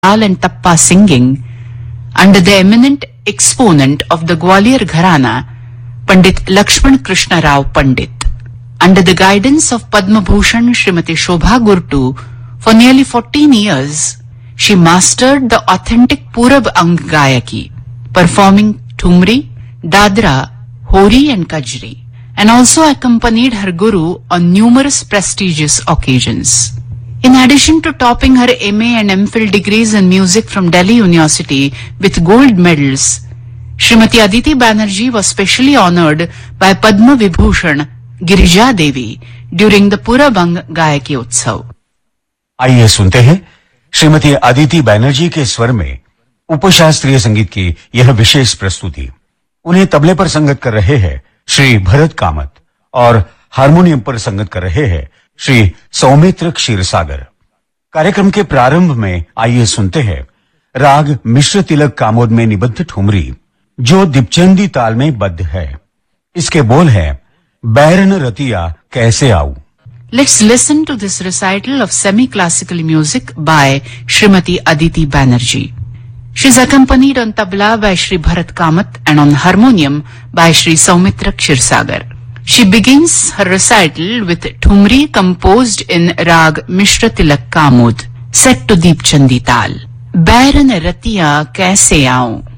Tal and Tappa singing under the eminent exponent of the Gwalior Gharana, Pandit Lakshman Krishna Rao Pandit. Under the guidance of Padma Bhushan Srimati Shobha Gurtu, for nearly 14 years, she mastered the authentic Purab Ang Gayaki, performing Thumri, Dadra, Hori and Kajri, and also accompanied her guru on numerous prestigious occasions. In addition to topping her MA and MPhil degrees in music from Delhi University with gold medals, Srimati Aditi Banerjee was specially honored by Padma Vibhushan Girija Devi during the Purabang Gayaki Utsav. आइए सुनते हैं श्रीमती अदिति बैनर्जी के स्वर में उपशास्त्रीय संगीत की यह विशेष प्रस्तुति। उन्हें तबले पर संगत कर रहे हैं श्री भरत कामत और हारमोनियम पर संगत कर रहे हैं श्री सौमित्र क्षीरसागर। कार्यक्रम के प्रारंभ में आइए सुनते हैं राग मिश्र तिलक कामोद में निबद्ध ठुमरी, जो दीपचंदी ताल में बद्ध है। इसके बोल है बैरन रतिया कैसे आऊं। Let's listen to this recital of semi-classical music by Srimati Aditi Banerjee. She is accompanied on tabla by Shri Bharat Kamat and on harmonium by Shri Saumitra Kshirsagar. She begins her recital with Thumri composed in Rag Mishra Tilak Kamod, set to Deep Chandi Tal. Bairan Ratiya Kaise Aun.